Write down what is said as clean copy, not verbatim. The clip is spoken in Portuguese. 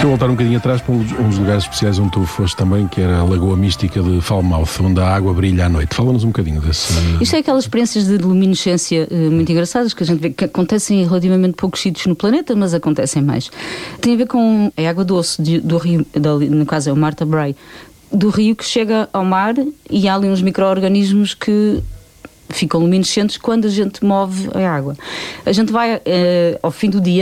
Deixa eu voltar um bocadinho atrás para um dos lugares especiais onde tu foste também, que era a Lagoa Mística de Falmouth, onde a água brilha à noite. Fala-nos um bocadinho desse... Isto é aquelas experiências de luminescência muito engraçadas que a gente vê que acontecem em relativamente poucos sítios no planeta, mas acontecem mais. Tem a ver com a água doce do rio, no caso é o Martha Brae, do rio, que chega ao mar, e há ali uns micro-organismos que ficam luminescentes quando a gente move a água. A gente vai ao fim do dia